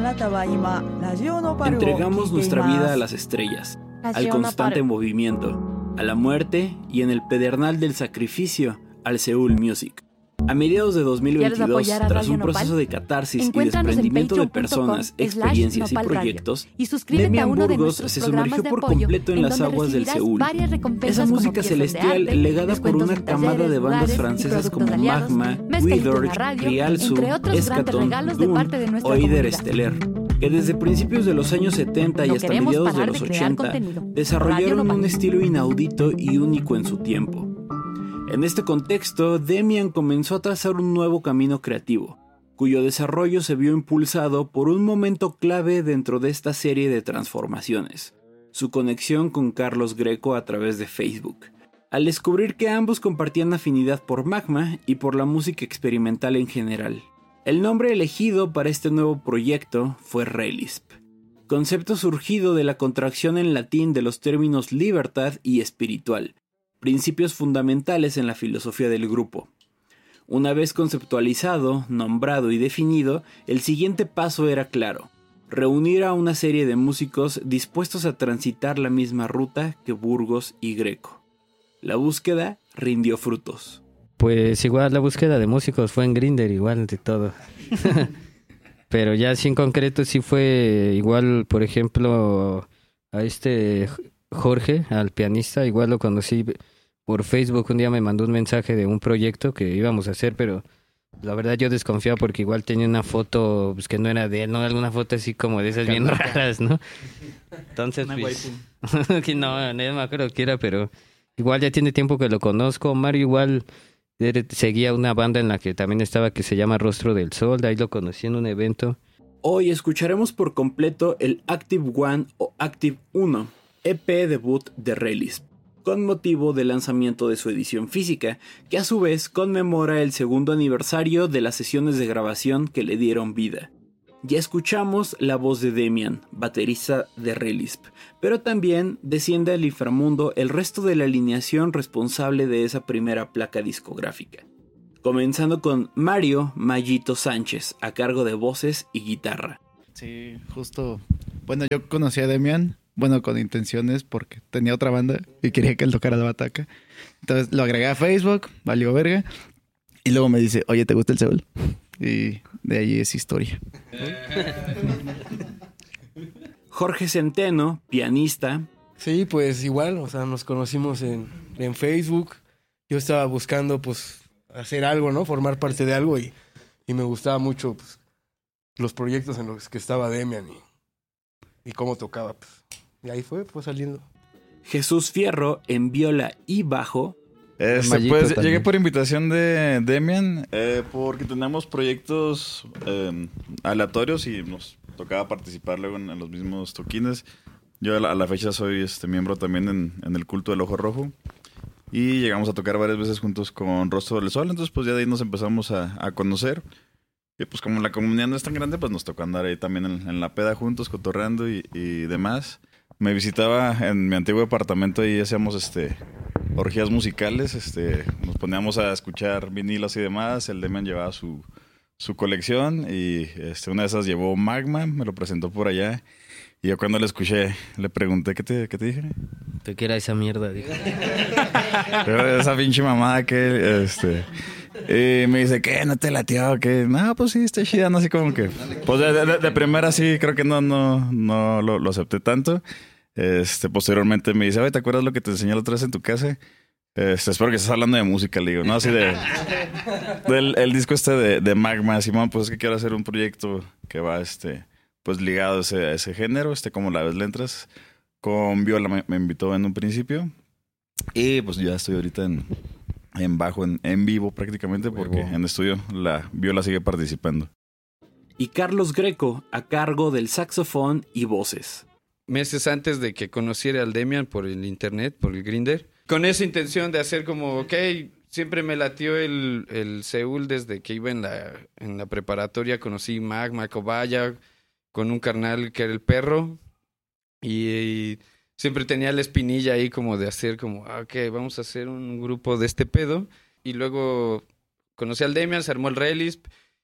Entregamos nuestra vida a las estrellas, al constante movimiento, a la muerte y en el pedernal del sacrificio, al Seoul Music. A mediados de 2022, tras un proceso de catarsis y desprendimiento de personas, experiencias y proyectos, Demian Burgos se sumergió por completo en las aguas del Seoul. Esa música celestial legada por una camada de bandas francesas como Magma, Withered, Rialzu, Eschaton, Dune o Eider Stellar, que desde principios de los años 70 y hasta mediados de los 80 desarrollaron un estilo inaudito y único en su tiempo. En este contexto, Demian comenzó a trazar un nuevo camino creativo, cuyo desarrollo se vio impulsado por un momento clave dentro de esta serie de transformaciones: su conexión con Carlos Greco a través de Facebook, al descubrir que ambos compartían afinidad por Magma y por la música experimental en general. El nombre elegido para este nuevo proyecto fue Relisp, concepto surgido de la contracción en latín de los términos libertad y espiritual, principios fundamentales en la filosofía del grupo. Una vez conceptualizado, nombrado y definido, el siguiente paso era claro: reunir a una serie de músicos dispuestos a transitar la misma ruta que Burgos y Greco. La búsqueda rindió frutos. Pues igual la búsqueda de músicos fue en Grindr, igual de todo. Pero ya así en concreto sí fue igual, por ejemplo, a Jorge, al pianista, igual lo conocí por Facebook. Un día me mandó un mensaje de un proyecto que íbamos a hacer, pero la verdad yo desconfiaba porque igual tenía una foto pues, que no era de él, ¿no? Alguna foto así como de esas bien raras, ¿no? Entonces, pues, no me acuerdo qué era, pero igual ya tiene tiempo que lo conozco. Mario igual seguía una banda en la que también estaba que se llama Rostro del Sol, de ahí lo conocí en un evento. Hoy escucharemos por completo el Active One o Active 1, EP debut de Relisp, con motivo del lanzamiento de su edición física, que a su vez conmemora el segundo aniversario de las sesiones de grabación que le dieron vida. Ya escuchamos la voz de Demian, baterista de Relisp, pero también desciende al inframundo el resto de la alineación responsable de esa primera placa discográfica. Comenzando con Mario Mayito Sánchez, a cargo de voces y guitarra. Sí, justo. Bueno, yo conocí a Demian, con intenciones, porque tenía otra banda y quería que él tocara la bataca. Entonces lo agregué a Facebook, valió verga. Y luego me dice, oye, ¿te gusta el Seoul? Y de ahí es historia. Jorge Centeno, pianista. Sí, pues igual, nos conocimos en Facebook. Yo estaba buscando, pues, hacer algo, ¿no? Formar parte de algo y me gustaba mucho, pues, los proyectos en los que estaba Demian y cómo tocaba, pues. Y ahí fue saliendo. Jesús Fierro en viola y bajo. Pues llegué por invitación de Demian, porque tenemos proyectos aleatorios y nos tocaba participar luego en los mismos toquines. Yo a la fecha soy miembro también en el culto del Ojo Rojo y llegamos a tocar varias veces juntos con Rostro del Sol. Entonces pues ya de ahí nos empezamos a conocer y pues como la comunidad no es tan grande, pues nos tocó andar ahí también en la peda juntos, cotorreando y demás. Me visitaba en mi antiguo departamento y hacíamos orgías musicales, nos poníamos a escuchar vinilos y demás. El Demian llevaba su colección y una de esas llevó Magma, me lo presentó por allá. Y yo cuando lo escuché, le pregunté, ¿qué te dije? ¿Qué era esa mierda? Dije. Pero esa pinche mamada que... Y me dice, ¿qué? ¿No te latió? ¿Qué? No, pues sí, está chida, no así como que... Pues de primera sí, creo que no lo acepté tanto. Posteriormente me dice, oye, ¿te acuerdas lo que te enseñé la otra vez en tu casa? Espero que estés hablando de música, le digo, ¿no? Así el disco de Magma, Simón, pues es que quiero hacer un proyecto que va, pues ligado a ese género, como la ves le entras. Con viola me invitó en un principio. Y pues ya estoy ahorita en bajo, en vivo prácticamente, porque en estudio la viola sigue participando. Y Carlos Greco, a cargo del saxofón y voces. Meses antes de que conociera al Demian por el internet, por el Grindr, con esa intención de hacer como, siempre me latió el Seoul desde que iba en la preparatoria, conocí Magma, Cobaya, con un carnal que era el Perro, y siempre tenía la espinilla ahí como de hacer como, vamos a hacer un grupo de este pedo. Y luego conocí al Demian, se armó el Relisp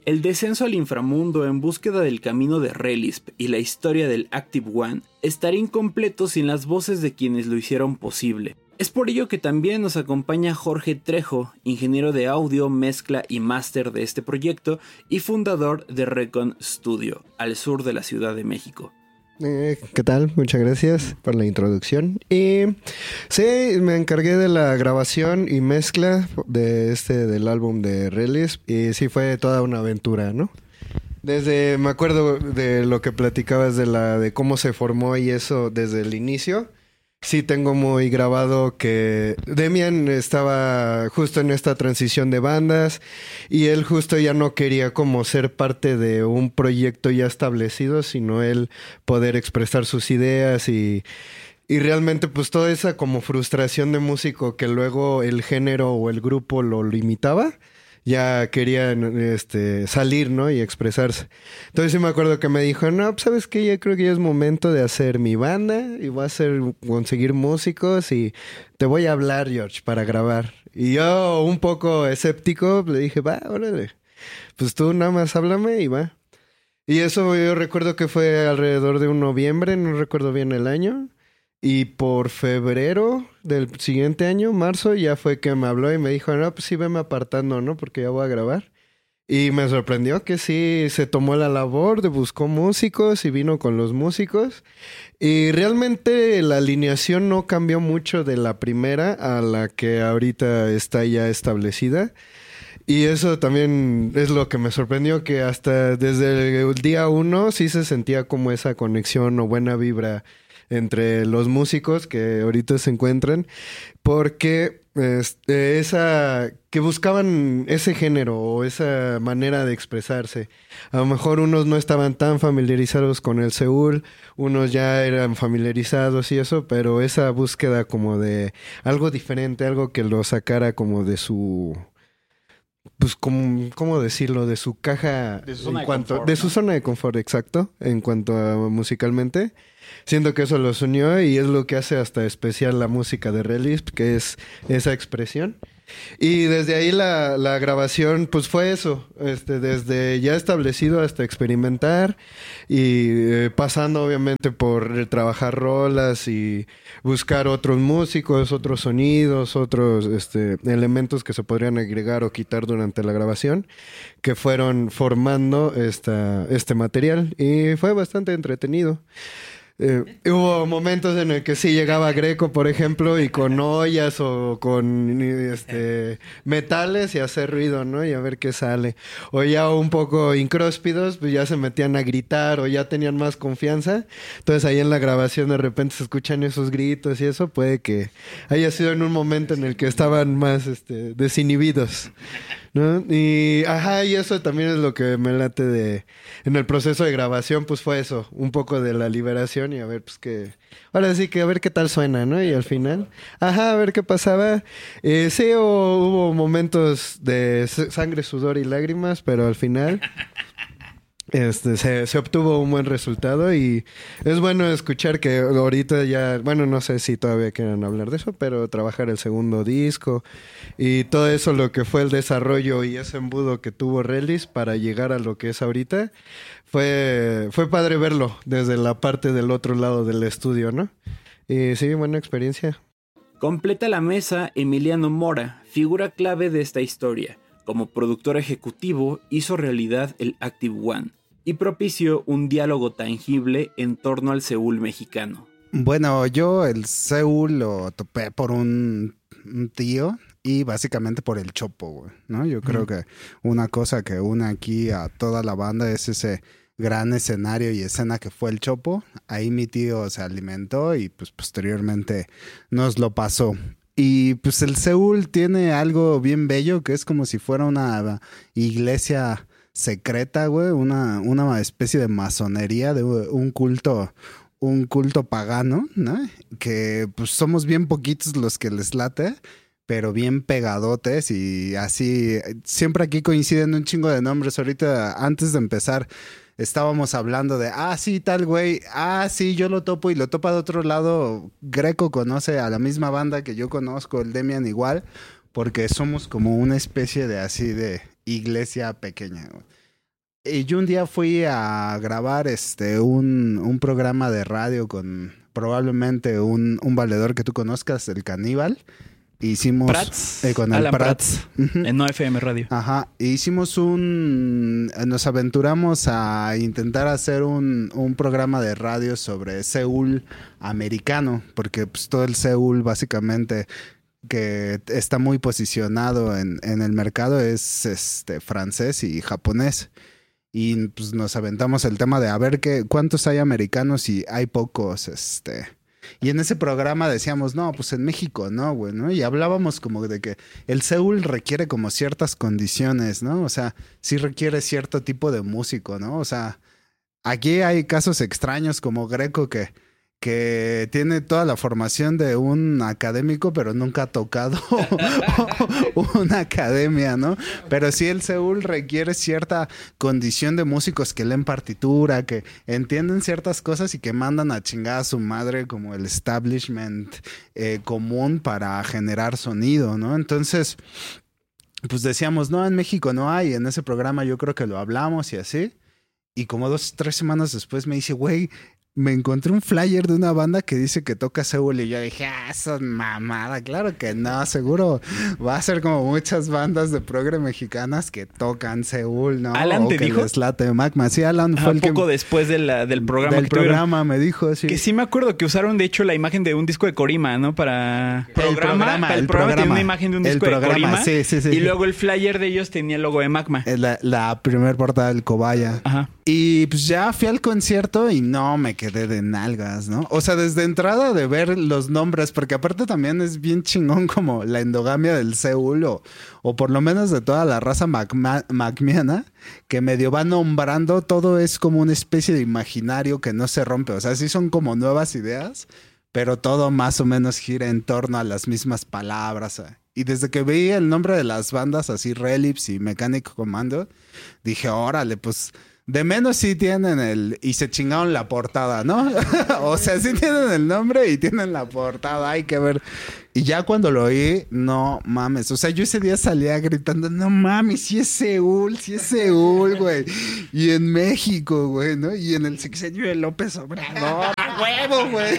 El descenso al inframundo en búsqueda del camino de Relisp y la historia del Active One estaría incompleto sin las voces de quienes lo hicieron posible. Es por ello que también nos acompaña Jorge Trejo, ingeniero de audio, mezcla y máster de este proyecto y fundador de Recon Studio, al sur de la Ciudad de México. ¿Qué tal? Muchas gracias por la introducción. Y sí, me encargué de la grabación y mezcla del álbum de Relisp y sí fue toda una aventura, ¿no? Me acuerdo de lo que platicabas de cómo se formó y eso desde el inicio. Sí tengo muy grabado que Demian estaba justo en esta transición de bandas y él justo ya no quería como ser parte de un proyecto ya establecido, sino él poder expresar sus ideas y realmente pues toda esa como frustración de músico que luego el género o el grupo lo limitaba. Ya querían salir, ¿no? Y expresarse. Entonces sí me acuerdo que me dijo, no, pues ¿sabes qué? Yo creo que ya es momento de hacer mi banda y voy a conseguir músicos y te voy a hablar, George, para grabar. Y yo, un poco escéptico, le dije, va, órale. Pues tú nada más háblame y va. Y eso yo recuerdo que fue alrededor de un noviembre, no recuerdo bien el año. Y por febrero del siguiente año, marzo, ya fue que me habló y me dijo, no, pues sí, veme apartando, ¿no? Porque ya voy a grabar. Y me sorprendió que sí se tomó la labor de buscar músicos y vino con los músicos. Y realmente la alineación no cambió mucho de la primera a la que ahorita está ya establecida. Y eso también es lo que me sorprendió, que hasta desde el día 1 sí se sentía como esa conexión o buena vibra entre los músicos que ahorita se encuentran, porque que buscaban ese género o esa manera de expresarse. A lo mejor unos no estaban tan familiarizados con el Seúl, unos ya eran familiarizados y eso, pero esa búsqueda como de algo diferente, algo que lo sacara como de su... Pues, ¿cómo decirlo? De su caja... De su zona de confort, de su zona de confort, exacto, en cuanto a musicalmente. Siento que eso los unió y es lo que hace hasta especial la música de Relisp, que es esa expresión. Y desde ahí la grabación, pues fue eso, desde ya establecido hasta experimentar y pasando obviamente por trabajar rolas y buscar otros músicos, otros sonidos, otros elementos que se podrían agregar o quitar durante la grabación, que fueron formando este material y fue bastante entretenido. Hubo momentos en el que sí llegaba Greco, por ejemplo, y con ollas o con metales y hacer ruido, ¿no? Y a ver qué sale. O ya un poco incróspidos, pues ya se metían a gritar o ya tenían más confianza. Entonces ahí en la grabación de repente se escuchan esos gritos y eso puede que haya sido en un momento en el que estaban más desinhibidos, ¿no? Y eso también es lo que me late en el proceso de grabación, pues fue eso, un poco de la liberación y a ver, pues ahora sí que a ver qué tal suena, ¿no? Y al final, a ver qué pasaba. Sí, hubo momentos de sangre, sudor y lágrimas, pero al final se obtuvo un buen resultado y es bueno escuchar que ahorita ya, bueno, no sé si todavía quieren hablar de eso, pero trabajar el segundo disco y todo eso, lo que fue el desarrollo y ese embudo que tuvo Relis para llegar a lo que es ahorita, fue padre verlo desde la parte del otro lado del estudio, ¿no? Y sí, buena experiencia. Completa la mesa Emiliano Mora, figura clave de esta historia. Como productor ejecutivo hizo realidad el Active One y propició un diálogo tangible en torno al Seúl mexicano. Bueno, yo el Seúl lo topé por un tío y básicamente por el Chopo, güey, ¿no? Yo creo que una cosa que une aquí a toda la banda es ese gran escenario y escena que fue el Chopo. Ahí mi tío se alimentó y pues posteriormente nos lo pasó. Y pues el Seúl tiene algo bien bello que es como si fuera una iglesia secreta, güey, una especie de masonería, de un culto pagano, ¿no? Que pues somos bien poquitos los que les late, pero bien pegadotes y así, siempre aquí coinciden un chingo de nombres. Ahorita, antes de empezar, estábamos hablando de, sí, tal güey, sí, yo lo topo y lo topa de otro lado. Greco conoce a la misma banda que yo conozco, el Demian igual, porque somos como una especie de así de iglesia pequeña, güey. Y yo un día fui a grabar un programa de radio con probablemente un valedor que tú conozcas, el Caníbal. Hicimos Prats, con el Alan Prats. En No FM Radio. Ajá. Hicimos nos aventuramos a intentar hacer un programa de radio sobre Seúl americano, porque pues todo el Seúl básicamente que está muy posicionado en el mercado es francés y japonés. Y pues nos aventamos el tema de a ver cuántos hay americanos y hay pocos, Y en ese programa decíamos, no, pues en México no, güey, ¿no? Y hablábamos como de que el Seúl requiere como ciertas condiciones, ¿no? O sea, sí requiere cierto tipo de músico, ¿no? O sea, aquí hay casos extraños como Greco que tiene toda la formación de un académico, pero nunca ha tocado una academia, ¿no? Pero sí el Seúl requiere cierta condición de músicos que leen partitura, que entienden ciertas cosas y que mandan a chingar a su madre como el establishment común para generar sonido, ¿no? Entonces, pues decíamos, no, en México no hay. En ese programa yo creo que lo hablamos y así. Y como 2-3 semanas después me dice, güey, me encontré un flyer de una banda que dice que toca Seúl y yo dije, esa mamada, claro que no, seguro va a ser como muchas bandas de progre mexicanas que tocan Seúl, ¿no? Alan o te que dijo. Les late Magma. Sí, Alan fue el que... poco después del programa. Del programa me dijo, sí. Que sí me acuerdo que usaron de hecho la imagen de un disco de Corima, ¿no? Para... El programa tiene una imagen de un disco de Corima. Sí. Y luego el flyer de ellos tenía el logo de Magma. La primer portada del Cobaya. Ajá. Y pues ya fui al concierto y no me quedé de nalgas, ¿no? O sea, desde entrada de ver los nombres, porque aparte también es bien chingón como la endogamia del Seúl o por lo menos de toda la raza magmiana, que medio va nombrando, todo es como una especie de imaginario que no se rompe. O sea, sí son como nuevas ideas, pero todo más o menos gira en torno a las mismas palabras. Y desde que vi el nombre de las bandas, así Relips y Mechanic Commando, dije, órale, pues... De menos sí tienen y se chingaron la portada, ¿no? O sea, sí tienen el nombre y tienen la portada, hay que ver. Y ya cuando lo oí, no mames. O sea, yo ese día salía gritando, no mames, sí es Seúl, güey. Y en México, güey, ¿no? Y en el sexenio de López Obrador, ¡a huevo, güey!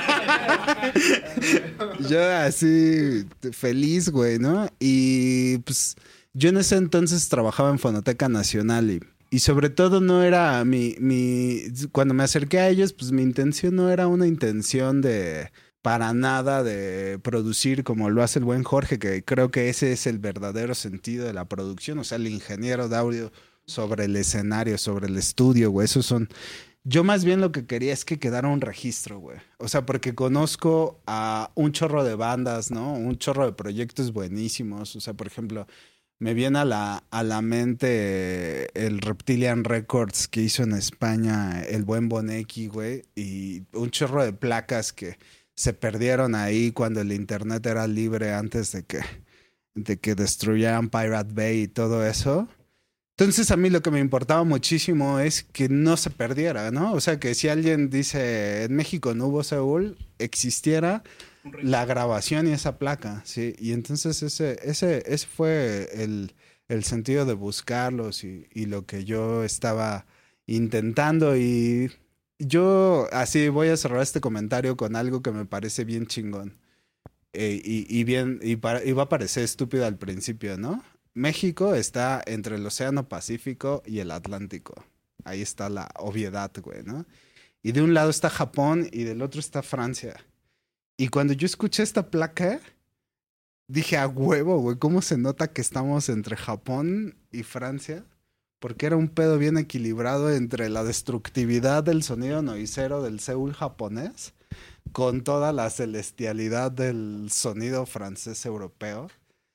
Yo así, feliz, güey, ¿no? Y pues yo en ese entonces trabajaba en Fonoteca Nacional y sobre todo no era cuando me acerqué a ellos, pues mi intención no era una intención para nada de producir como lo hace el buen Jorge, que creo que ese es el verdadero sentido de la producción, o sea, el ingeniero de audio sobre el escenario, sobre el estudio, güey, yo más bien lo que quería es que quedara un registro, güey. O sea, porque conozco a un chorro de bandas, ¿no? Un chorro de proyectos buenísimos, o sea, por ejemplo... Me viene a la mente el Reptilian Records que hizo en España el buen Bonecki, güey, y un chorro de placas que se perdieron ahí cuando el internet era libre antes de que destruyeran Pirate Bay y todo eso. Entonces a mí lo que me importaba muchísimo es que no se perdiera, ¿no? O sea, que si alguien dice en México no hubo Seúl, existiera la grabación y esa placa, sí. Y entonces ese fue el sentido de buscarlos y lo que yo estaba intentando. Y yo así voy a cerrar este comentario con algo que me parece bien chingón. Y va a parecer estúpido al principio, ¿no? México está entre el Océano Pacífico y el Atlántico. Ahí está la obviedad, güey, ¿no? Y de un lado está Japón y del otro está Francia. Y cuando yo escuché esta placa, dije, a huevo, güey, ¿cómo se nota que estamos entre Japón y Francia? Porque era un pedo bien equilibrado entre la destructividad del sonido noisero del Seúl japonés con toda la celestialidad del sonido francés europeo.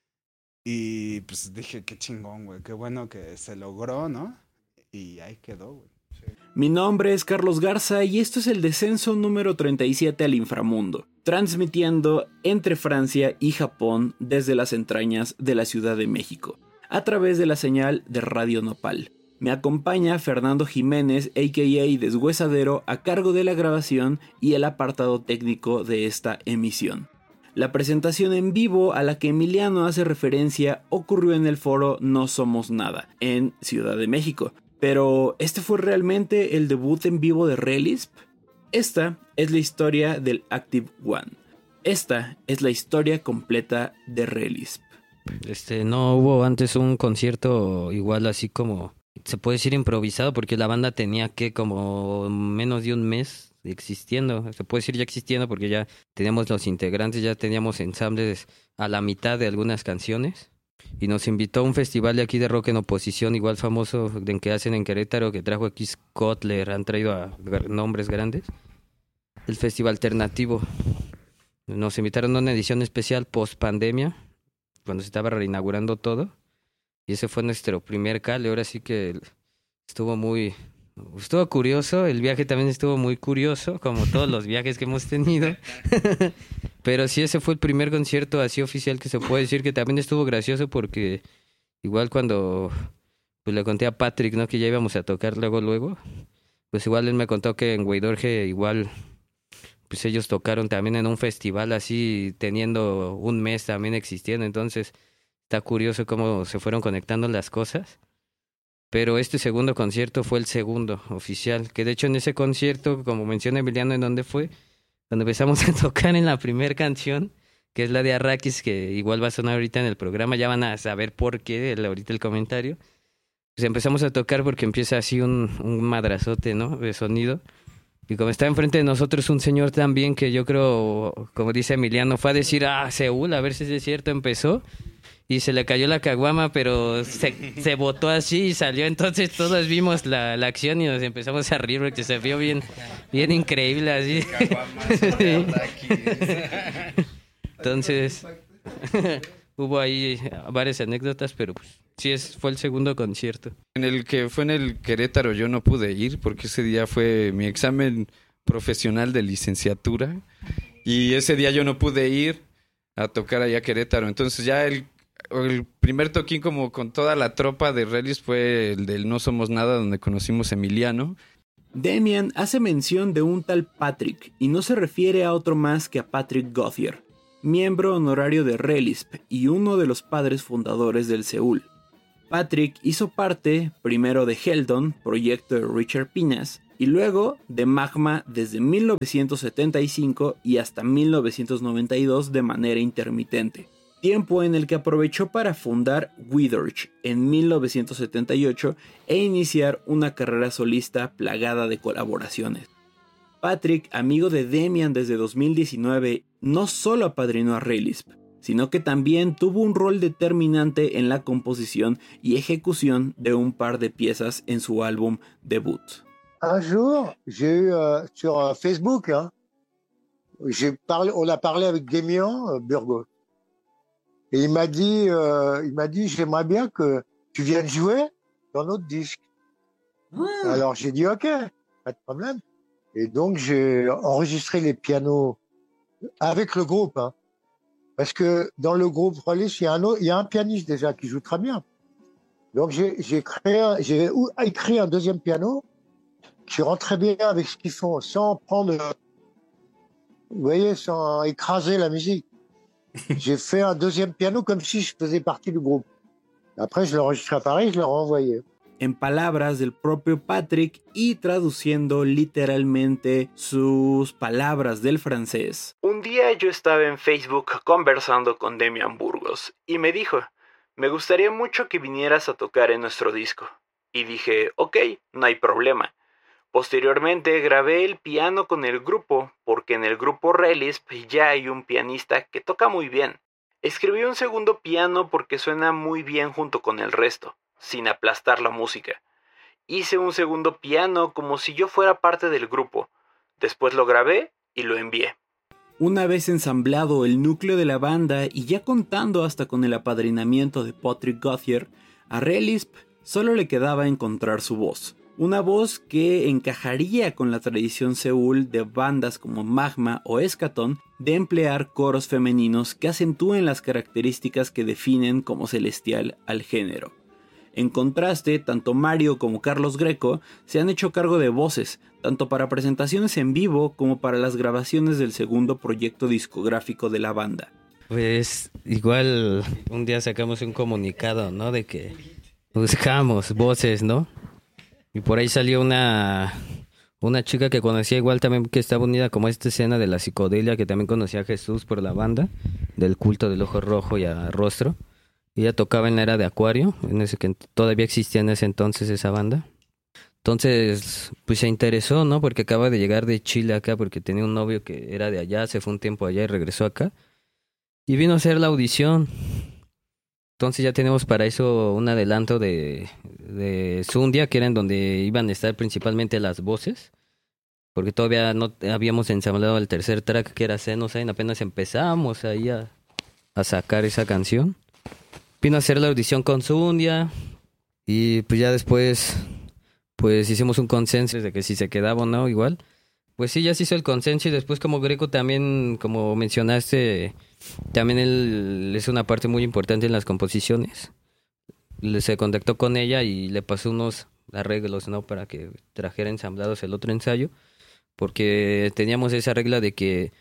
Y pues dije, qué chingón, güey, qué bueno que se logró, ¿no? Y ahí quedó, güey. Sí. Mi nombre es Carlos Garza y esto es el descenso número 37 al inframundo, transmitiendo entre Francia y Japón desde las entrañas de la Ciudad de México, a través de la señal de Radio Nopal. Me acompaña Fernando Jiménez, a.k.a. Deshuesadero, a cargo de la grabación y el apartado técnico de esta emisión. La presentación en vivo a la que Emiliano hace referencia ocurrió en el foro No Somos Nada, en Ciudad de México. Pero, ¿este fue realmente el debut en vivo de Relisp? Esta es la historia del Active One. Esta es la historia completa de Relisp. No hubo antes un concierto igual así como, se puede decir improvisado, porque la banda tenía que como menos de un mes existiendo. Se puede decir ya existiendo porque ya teníamos los integrantes, ya teníamos ensambles a la mitad de algunas canciones. Y nos invitó a un festival de aquí de rock en oposición, igual famoso, que hacen en Querétaro, que trajo aquí Kotler, han traído a nombres grandes. El festival alternativo. Nos invitaron a una edición especial post pandemia, cuando se estaba reinaugurando todo. Y ese fue nuestro primer cale. Ahora sí que estuvo curioso. El viaje también estuvo muy curioso, como todos los viajes que hemos tenido. Pero sí, ese fue el primer concierto así oficial que se puede decir, que también estuvo gracioso porque igual cuando pues le conté a Patrick, ¿no?, que ya íbamos a tocar luego, pues igual él me contó que en Güeydorje igual pues ellos tocaron también en un festival así, teniendo un mes también existiendo. Entonces está curioso cómo se fueron conectando las cosas. Pero este segundo concierto fue el segundo oficial, que de hecho en ese concierto, como menciona Emiliano, ¿en dónde fue? Cuando empezamos a tocar en la primera canción, que es la de Arrakis, que igual va a sonar ahorita en el programa, ya van a saber por qué ahorita el comentario. Pues empezamos a tocar porque empieza así un madrazote, ¿no?, de sonido. Y como está enfrente de nosotros un señor también que yo creo, como dice Emiliano, fue a decir, Seúl, a ver si es cierto, empezó. Y se le cayó la caguama, pero se botó así y salió. Entonces todos vimos la acción y nos empezamos a reír porque se vio bien increíble así. Entonces hubo ahí varias anécdotas, pero pues sí, fue el segundo concierto. En el que fue en el Querétaro yo no pude ir porque ese día fue mi examen profesional de licenciatura y ese día yo no pude ir a tocar allá a Querétaro. Entonces ya el primer toquín como con toda la tropa de Relis fue el del No Somos Nada, donde conocimos a Emiliano. Demian hace mención de un tal Patrick y no se refiere a otro más que a Patrick Gauthier, miembro honorario de Relisp y uno de los padres fundadores del Seúl. Patrick hizo parte primero de Heldon, proyecto de Richard Pinas, y luego de Magma desde 1975 y hasta 1992 de manera intermitente. Tiempo en el que aprovechó para fundar Güeydorje en 1978 e iniciar una carrera solista plagada de colaboraciones. Patrick, amigo de Demian desde 2019, no solo apadrinó a Relisp, sino que también tuvo un rol determinante en la composición y ejecución de un par de piezas en su álbum debut. Un jour, j'ai eu sur Facebook, on a parlé avec Demian Burgos. Et il m'a dit, j'aimerais bien que tu viennes jouer dans notre disque. Alors j'ai dit ok, pas de problème. Et donc j'ai enregistré les pianos avec le groupe, parce que dans le groupe Relis, il y a un pianiste déjà qui joue très bien. Donc j'ai écrit un deuxième piano qui rentre très bien avec ce qu'ils font, sans prendre, vous voyez, sans écraser la musique. J'ai fait un deuxième piano comme si je faisais partie du groupe. Après, je l'ai enregistré à Paris, je l'ai renvoyé. En palabras del propio Patrick y traduciendo literalmente sus palabras del francés. Un día yo estaba en Facebook conversando con Demian Burgos y me dijo, me gustaría mucho que vinieras a tocar en nuestro disco. Y dije, ok, no hay problema. Posteriormente grabé el piano con el grupo, porque en el grupo Relisp ya hay un pianista que toca muy bien. Escribí un segundo piano porque suena muy bien junto con el resto, sin aplastar la música. Hice un segundo piano como si yo fuera parte del grupo. Después lo grabé y lo envié. Una vez ensamblado el núcleo de la banda y ya contando hasta con el apadrinamiento de Patrick Gauthier, a Relisp solo le quedaba encontrar su voz. Una voz que encajaría con la tradición Seúl de bandas como Magma o Eschaton de emplear coros femeninos que acentúen las características que definen como celestial al género. En contraste, tanto Mario como Carlos Greco se han hecho cargo de voces, tanto para presentaciones en vivo como para las grabaciones del segundo proyecto discográfico de la banda. Pues igual un día sacamos un comunicado, ¿no? De que buscamos voces, ¿no? Y por ahí salió una chica que conocía igual también, que estaba unida como a esta escena de la psicodelia, que también conocía a Jesús por la banda del culto del ojo rojo y a rostro. Ella tocaba en la era de Acuario, en ese que todavía existía en ese entonces esa banda. Entonces, pues se interesó, ¿no? Porque acaba de llegar de Chile acá, porque tenía un novio que era de allá, se fue un tiempo allá y regresó acá. Y vino a hacer la audición. Entonces ya tenemos para eso un adelanto de Zundia, que era en donde iban a estar principalmente las voces. Porque todavía no habíamos ensamblado el tercer track, que era Xenosign. Apenas empezamos ahí a sacar esa canción. Vino a hacer la audición con Zundia. Y pues ya después, pues hicimos un consenso de que si se quedaba o no, igual. Pues sí, ya se hizo el consenso. Y después, como Greco también, como mencionaste, también él es una parte muy importante en las composiciones. Se contactó con ella y le pasó unos arreglos, ¿no? Para que trajera ensamblados el otro ensayo. Porque teníamos esa regla de que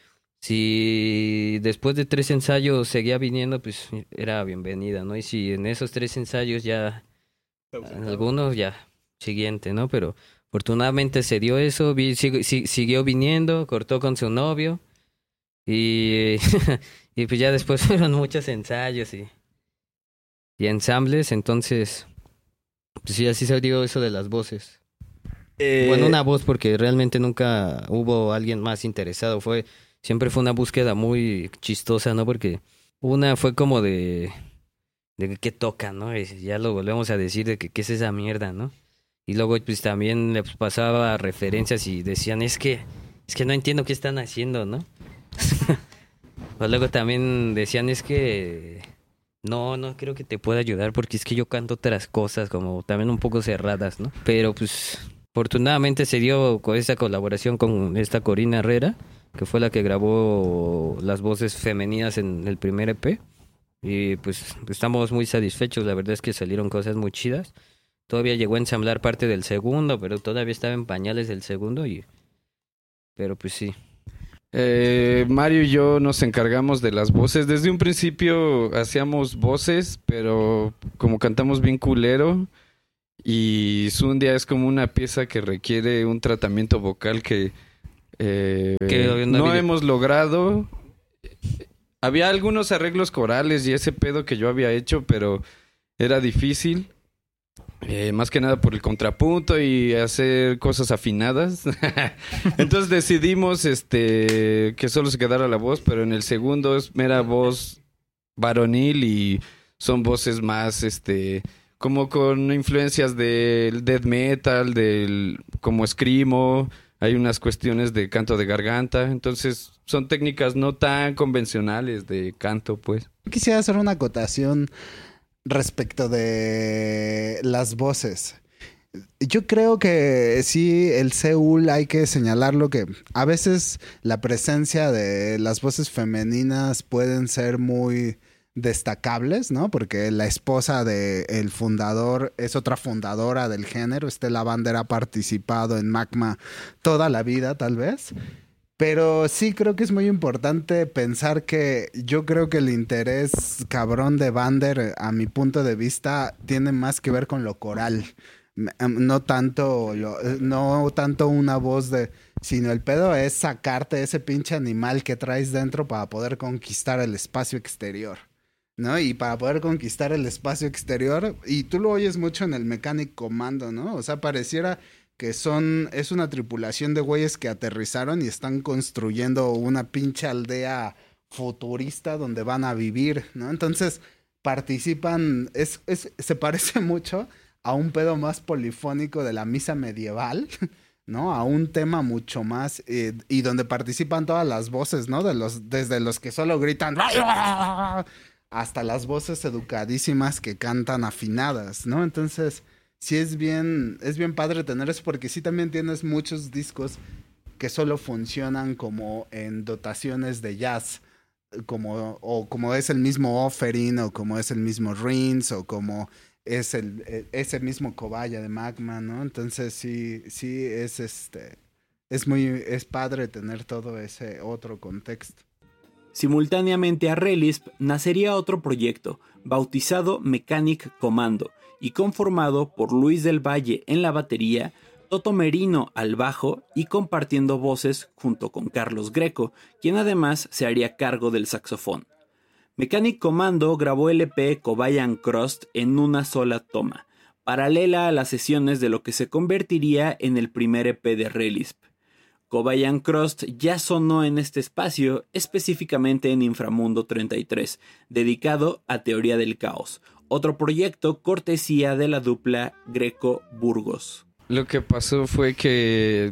si después de 3 ensayos seguía viniendo, pues era bienvenida, ¿no? Y si en esos 3 ensayos ya, algunos ya, siguiente, ¿no? Pero afortunadamente se dio eso, siguió viniendo, cortó con su novio y, y pues ya después fueron muchos ensayos y ensambles, entonces pues sí, así se dio eso de las voces. Bueno, una voz, porque realmente nunca hubo alguien más interesado, siempre fue una búsqueda muy chistosa, ¿no? Porque una fue como de qué toca, ¿no? Y ya lo volvemos a decir de que qué es esa mierda, ¿no? Y luego pues también les pasaba referencias y decían, es que no entiendo qué están haciendo, ¿no? O luego también decían, es que no creo que te pueda ayudar porque es que yo canto otras cosas como también un poco cerradas, ¿no? Pero pues afortunadamente se dio con esta colaboración con esta Corina Herrera, que fue la que grabó las voces femeninas en el primer EP. Y pues estamos muy satisfechos, la verdad es que salieron cosas muy chidas. Todavía llegó a ensamblar parte del segundo, pero todavía estaba en pañales del segundo, pero pues sí. Mario y yo nos encargamos de las voces. Desde un principio hacíamos voces, pero como cantamos bien culero, y Zundia es como una pieza que requiere un tratamiento vocal que no hemos logrado. Había algunos arreglos corales y ese pedo que yo había hecho, pero era difícil. Más que nada por el contrapunto y hacer cosas afinadas. Entonces decidimos que solo se quedara la voz, pero en el segundo es mera voz varonil y son voces más como con influencias del death metal, como screamo. Hay unas cuestiones de canto de garganta, entonces son técnicas no tan convencionales de canto, pues. Quisiera hacer una acotación respecto de las voces. Yo creo que sí, el Seúl hay que señalarlo, que a veces la presencia de las voces femeninas pueden ser muy destacables, ¿no? Porque la esposa del fundador es otra fundadora del género. Stella Bander ha participado en Magma toda la vida, tal vez. Pero sí creo que es muy importante pensar que yo creo que el interés cabrón de Bander, a mi punto de vista, tiene más que ver con lo coral. No tanto una voz sino el pedo es sacarte ese pinche animal que traes dentro para poder conquistar el espacio exterior, ¿no? Y para poder conquistar el espacio exterior, y tú lo oyes mucho en el Mechanic Commando, ¿no? O sea, pareciera que es una tripulación de güeyes que aterrizaron y están construyendo una pinche aldea futurista donde van a vivir, ¿no? Entonces participan, se parece mucho a un pedo más polifónico de la misa medieval, ¿no? A un tema mucho más, y donde participan todas las voces, ¿no? Desde los que solo gritan hasta las voces educadísimas que cantan afinadas, ¿no? Entonces sí es bien padre tener eso, porque sí también tienes muchos discos que solo funcionan como en dotaciones de jazz, como es el mismo Offering, o como es el mismo Rins, o como es ese mismo Cobaya de Magma, ¿no? Entonces sí es padre tener todo ese otro contexto. Simultáneamente a Relisp nacería otro proyecto, bautizado Mechanic Commando, y conformado por Luis del Valle en la batería, Toto Merino al bajo y compartiendo voces junto con Carlos Greco, quien además se haría cargo del saxofón. Mechanic Commando grabó el EP Cobain Crust en una sola toma, paralela a las sesiones de lo que se convertiría en el primer EP de Relisp. Cobain Crust ya sonó en este espacio, específicamente en Inframundo 33, dedicado a Teoría del Caos, otro proyecto cortesía de la dupla Greco-Burgos. Lo que pasó fue que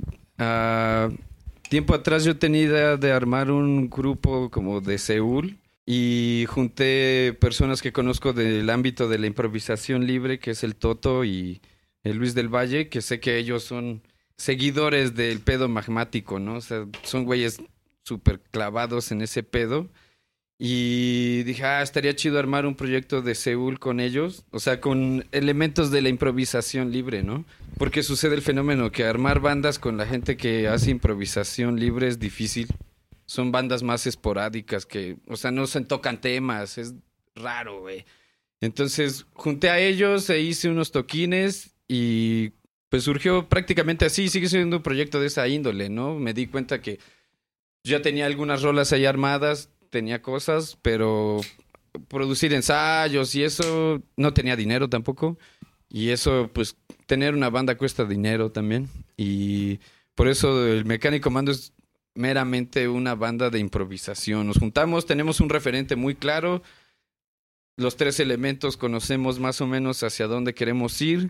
tiempo atrás yo tenía idea de armar un grupo como de Seúl y junté personas que conozco del ámbito de la improvisación libre, que es el Toto y el Luis del Valle, que sé que ellos son seguidores del pedo magmático, ¿no? O sea, son güeyes súper clavados en ese pedo. Y dije, estaría chido armar un proyecto de Seúl con ellos, o sea, con elementos de la improvisación libre, ¿no? Porque sucede el fenómeno que armar bandas con la gente que hace improvisación libre es difícil. Son bandas más esporádicas que, o sea, no se tocan temas, es raro, güey. Entonces, junté a ellos e hice unos toquines y pues surgió prácticamente así, sigue siendo un proyecto de esa índole, ¿no? Me di cuenta que ya tenía algunas rolas ahí armadas, tenía cosas, pero producir ensayos y eso no tenía dinero tampoco. Y eso, pues, tener una banda cuesta dinero también. Y por eso el Mechanic Commando es meramente una banda de improvisación. Nos juntamos, tenemos un referente muy claro. Los 3 elementos conocemos más o menos hacia dónde queremos ir.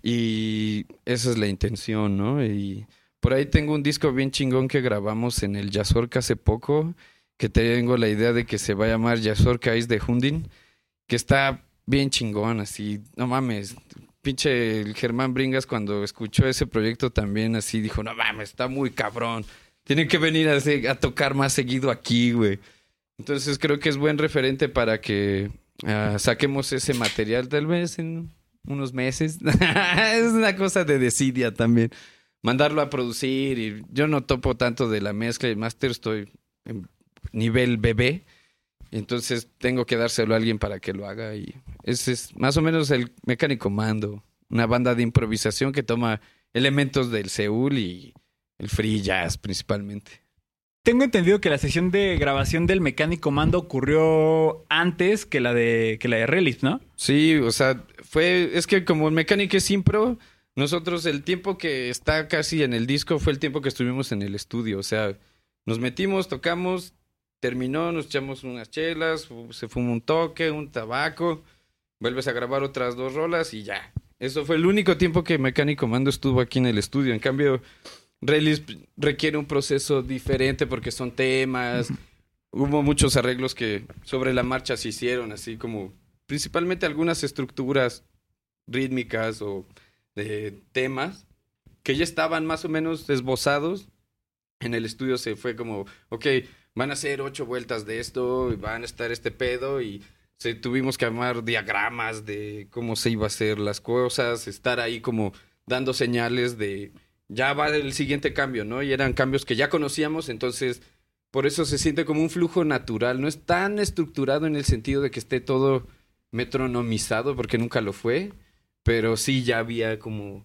Y esa es la intención, ¿no? Y por ahí tengo un disco bien chingón que grabamos en el Yazorca hace poco, que tengo la idea de que se va a llamar Yazorca Is de Hundin, que está bien chingón, así, no mames. Pinche el Germán Bringas cuando escuchó ese proyecto también así dijo, no mames, está muy cabrón. Tienen que venir a tocar más seguido aquí, güey. Entonces creo que es buen referente para que saquemos ese material tal vez en unos meses. Es una cosa de desidia también. Mandarlo a producir y yo no topo tanto de la mezcla y máster, estoy en nivel bebé. Entonces tengo que dárselo a alguien para que lo haga y ese es más o menos el Mechanic Commando. Una banda de improvisación que toma elementos del Seúl y el free jazz principalmente. Tengo entendido que la sesión de grabación del Mechanic Commando ocurrió antes que la de Relisp, ¿no? Sí, o sea, es que como el Mechanic es impro, nosotros el tiempo que está casi en el disco fue el tiempo que estuvimos en el estudio. O sea, nos metimos, tocamos, terminó, nos echamos unas chelas, se fumó un toque, un tabaco, vuelves a grabar otras 2 rolas y ya. Eso fue el único tiempo que Mechanic Commando estuvo aquí en el estudio. En cambio, Relisp requiere un proceso diferente porque son temas. Hubo muchos arreglos que sobre la marcha se hicieron, así como principalmente algunas estructuras rítmicas o de temas que ya estaban más o menos esbozados. En el estudio se fue como, ok, van a hacer 8 vueltas de esto y van a estar este pedo y tuvimos que armar diagramas de cómo se iba a hacer las cosas, estar ahí como dando señales de ya va el siguiente cambio, ¿no? Y eran cambios que ya conocíamos, entonces por eso se siente como un flujo natural. No es tan estructurado en el sentido de que esté todo metronomizado, porque nunca lo fue, pero sí ya había como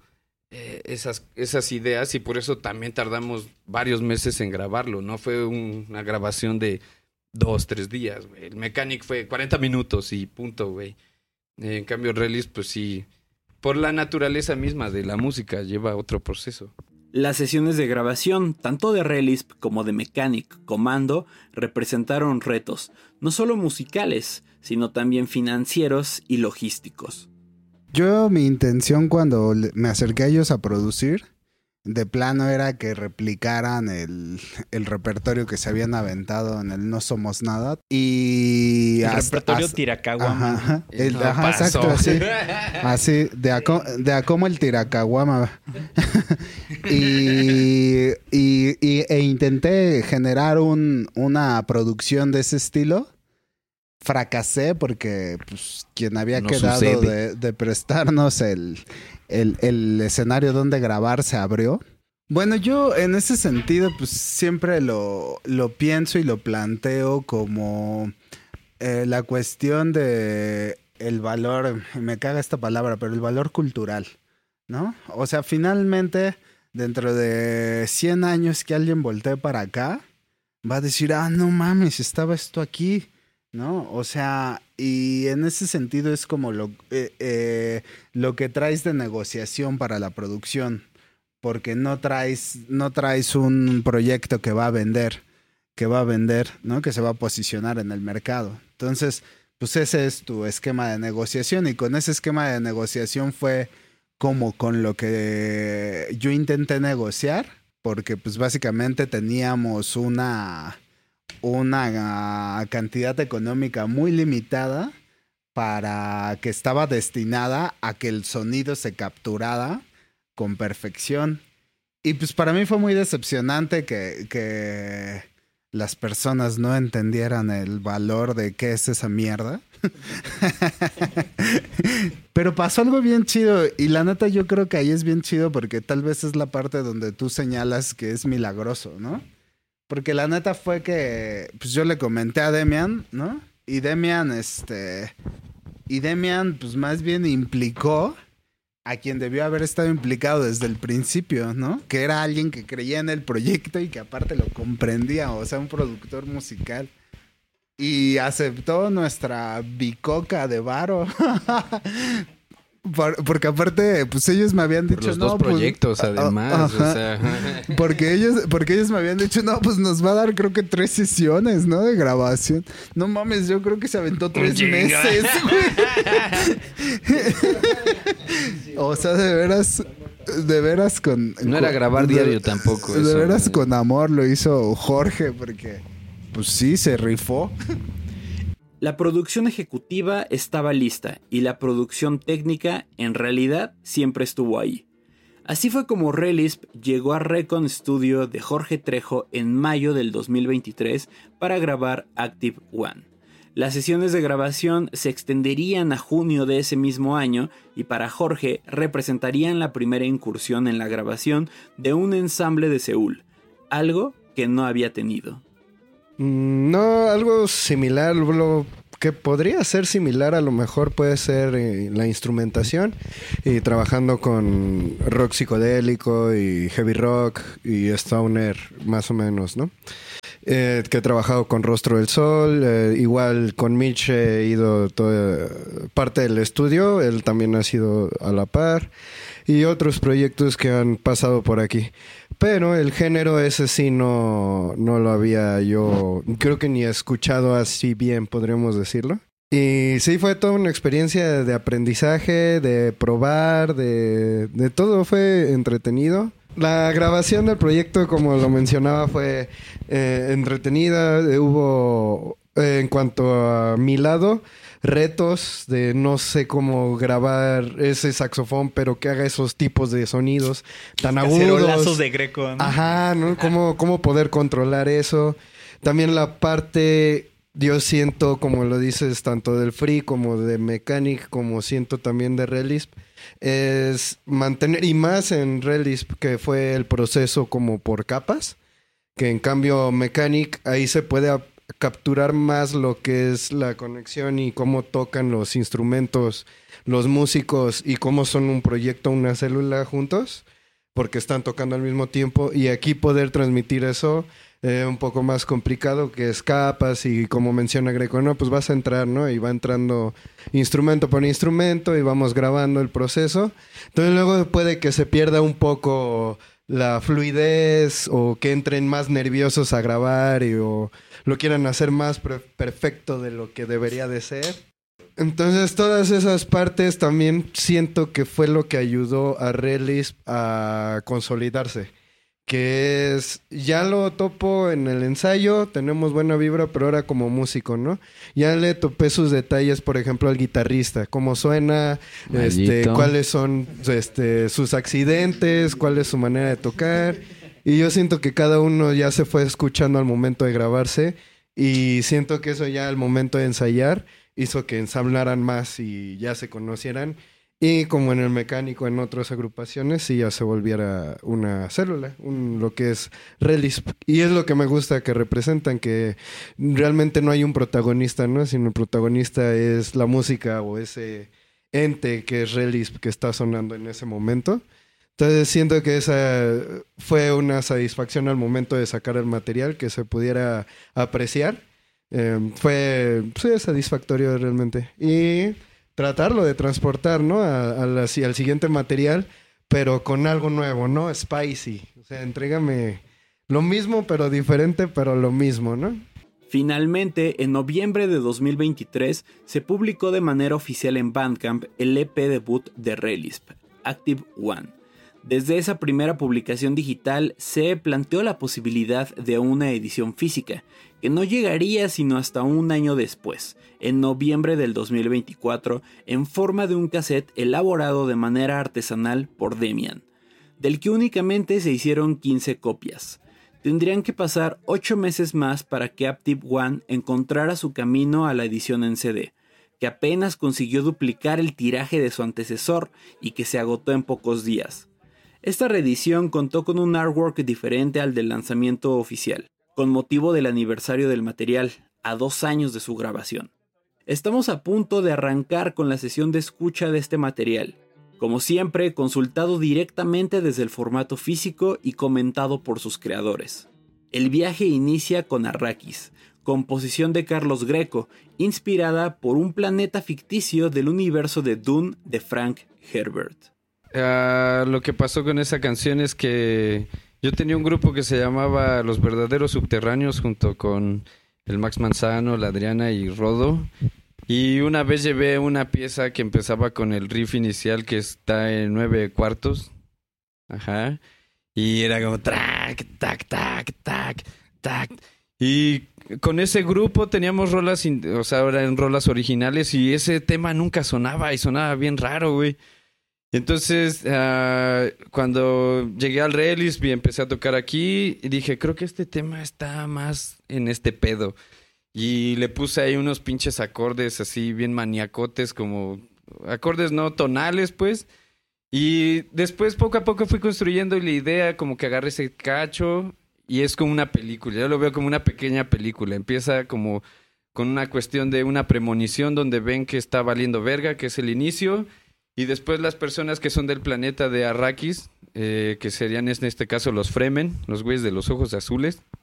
esas ideas y por eso también tardamos varios meses en grabarlo. No fue una grabación de 2-3 días, güey. El Mechanic fue 40 minutos y punto, güey. En cambio, Relisp, pues sí, por la naturaleza misma de la música, lleva otro proceso. Las sesiones de grabación, tanto de Relisp como de Mechanic Commando, representaron retos, no solo musicales, sino también financieros y logísticos. Mi intención cuando me acerqué a ellos a producir, de plano era que replicaran el repertorio que se habían aventado en el No Somos Nada. Y el repertorio Tiracahuama. Exacto, así. Así, de a cómo el Tiracahuama. e intenté generar una producción de ese estilo. Fracasé porque pues, quien había quedado de prestarnos el escenario donde grabar se abrió. Bueno, yo en ese sentido, pues siempre lo pienso y lo planteo como la cuestión de el valor, me caga esta palabra, pero el valor cultural, ¿no? O sea, finalmente, dentro de 100 años que alguien voltee para acá, va a decir, no mames, estaba esto aquí, ¿no? O sea, y en ese sentido es como lo que traes de negociación para la producción, porque no traes un proyecto que va a vender, ¿no? Que se va a posicionar en el mercado. Entonces, pues ese es tu esquema de negociación, y con ese esquema de negociación fue como con lo que yo intenté negociar, porque pues básicamente teníamos una cantidad económica muy limitada para que estaba destinada a que el sonido se capturara con perfección. Y pues para mí fue muy decepcionante que las personas no entendieran el valor de qué es esa mierda. Pero pasó algo bien chido, y la neta yo creo que ahí es bien chido porque tal vez es la parte donde tú señalas que es milagroso, ¿no? Porque la neta fue que pues yo le comenté a Demian, ¿no? Y Demian pues más bien implicó a quien debió haber estado implicado desde el principio, ¿no? Que era alguien que creía en el proyecto y que aparte lo comprendía, o sea, un productor musical. Y aceptó nuestra bicoca de varo. Porque aparte, pues ellos me habían dicho, por los dos proyectos, además. O sea. Porque ellos me habían dicho, no, pues nos va a dar creo que 3 sesiones, ¿no? De grabación. No mames, yo creo que se aventó 3 meses, güey. O sea, de veras con... No era grabar diario tampoco. De veras con amor lo hizo Jorge, porque pues sí, se rifó. La producción ejecutiva estaba lista y la producción técnica en realidad siempre estuvo ahí. Así fue como Relisp llegó a Recon Studio de Jorge Trejo en mayo del 2023 para grabar Active One. Las sesiones de grabación se extenderían a junio de ese mismo año y para Jorge representarían la primera incursión en la grabación de un ensamble de Seúl, algo que no había tenido. No, algo similar, lo que podría ser similar a lo mejor puede ser la instrumentación, y trabajando con rock psicodélico y heavy rock y stoner más o menos, ¿no? Que he trabajado con Rostro del Sol, igual con Mitch he ido toda parte del estudio, él también ha sido a la par, y otros proyectos que han pasado por aquí. Pero el género ese sí no lo había yo, creo que ni escuchado así bien, podríamos decirlo. Y sí, fue toda una experiencia de aprendizaje, de probar, de todo, fue entretenido. La grabación del proyecto, como lo mencionaba, fue entretenida. Hubo, en cuanto a mi lado, retos de no sé cómo grabar ese saxofón, pero que haga esos tipos de sonidos tan agudos. Cacerolazos de Greco, ¿no? Ajá, ¿no? ¿Cómo poder controlar eso? También la parte, yo siento, como lo dices, tanto del Free como de Mechanic, como siento también de Relisp, es mantener, y más en Relisp, que fue el proceso como por capas, que en cambio Mechanic, ahí se puede capturar más lo que es la conexión y cómo tocan los instrumentos, los músicos, y cómo son un proyecto, una célula juntos, porque están tocando al mismo tiempo, y aquí poder transmitir eso un poco más complicado, que es capas, y como menciona Greco, no, pues vas a entrar, ¿no? Y va entrando instrumento por instrumento y vamos grabando el proceso. Entonces luego puede que se pierda un poco la fluidez, o que entren más nerviosos a grabar o lo quieran hacer más perfecto de lo que debería de ser. Entonces todas esas partes también siento que fue lo que ayudó a Relisp a consolidarse, que es, ya lo topo en el ensayo, tenemos buena vibra, pero ahora como músico, ¿no? Ya le topé sus detalles, por ejemplo, al guitarrista, cómo suena, cuáles son sus accidentes, cuál es su manera de tocar, y yo siento que cada uno ya se fue escuchando al momento de grabarse, y siento que eso ya al momento de ensayar hizo que ensamblaran más y ya se conocieran. Y como en el Mecánico, en otras agrupaciones, sí ya se volviera una célula, lo que es Relisp. Y es lo que me gusta que representan, que realmente no hay un protagonista, ¿no? Sino el protagonista es la música o ese ente que es Relisp que está sonando en ese momento. Entonces siento que esa fue una satisfacción al momento de sacar el material, que se pudiera apreciar. Fue satisfactorio realmente. Y tratarlo de transportar, ¿no? Al siguiente material, pero con algo nuevo, ¿no? Spicy. O sea, entrégame lo mismo, pero diferente, pero lo mismo, ¿no? Finalmente, en noviembre de 2023, se publicó de manera oficial en Bandcamp el EP debut de Relisp, Active One. Desde esa primera publicación digital se planteó la posibilidad de una edición física, que no llegaría sino hasta un año después, en noviembre del 2024, en forma de un cassette elaborado de manera artesanal por Demian, del que únicamente se hicieron 15 copias. Tendrían que pasar 8 meses más para que Active One encontrara su camino a la edición en CD, que apenas consiguió duplicar el tiraje de su antecesor y que se agotó en pocos días. Esta reedición contó con un artwork diferente al del lanzamiento oficial, con motivo del aniversario del material, a 2 años de su grabación. Estamos a punto de arrancar con la sesión de escucha de este material, como siempre consultado directamente desde el formato físico y comentado por sus creadores. El viaje inicia con Arrakis, composición de Carlos Greco, inspirada por un planeta ficticio del universo de Dune de Frank Herbert. Lo que pasó con esa canción es que yo tenía un grupo que se llamaba Los Verdaderos Subterráneos junto con el Max Manzano, la Adriana y Rodo. Y una vez llevé una pieza que empezaba con el riff inicial que está en 9/4. Ajá. Y era como tac, tac, tac, tac, tac. Y con ese grupo teníamos rolas, ahora en rolas originales y ese tema nunca sonaba y sonaba bien raro, güey. Entonces, cuando llegué al Relisp y empecé a tocar aquí, dije, creo que este tema está más en este pedo. Y le puse ahí unos pinches acordes así bien maniacotes, como acordes no tonales, pues. Y después, poco a poco, fui construyendo la idea, como que agarré ese cacho y es como una película. Yo lo veo como una pequeña película. Empieza como con una cuestión de una premonición donde ven que está valiendo verga, que es el inicio. Y después las personas que son del planeta de Arrakis, que serían en este caso los Fremen, los güeyes de los ojos azules,